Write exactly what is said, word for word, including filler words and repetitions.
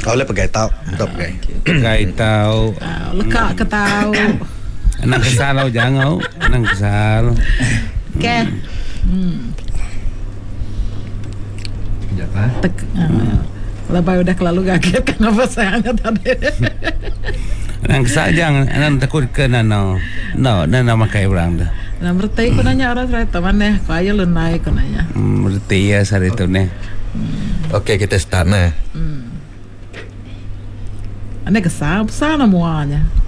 Kau le pakai tau, betul pakai. Pakai tau. Lekak ke tahu. Nang kesal jangan, nang kesal. Oke. Hmm. Siapa? Tek. Lebay udah kelalu kaget kan apa sayangnya tadi. Nang kesal jangan, nang takut ke nano. No, nana makai orang dah. Nah berarti aku nanya orang saya teman ya, kau aja lu naik aku nanya. Hmm, berarti ya sari tu ne. Okey, kita start nah. Hmm. Ane kesal, besar namanya.